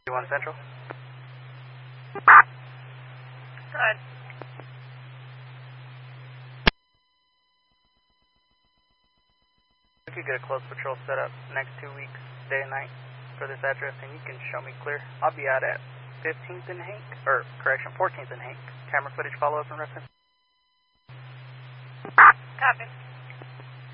1 Central. Good. We could get a close patrol set up next 2 weeks, day and night, for this address, and you can show me clear. I'll be out at 15th and Hank, or correction, 14th and Hank. Camera footage follow-up and reference. Copy.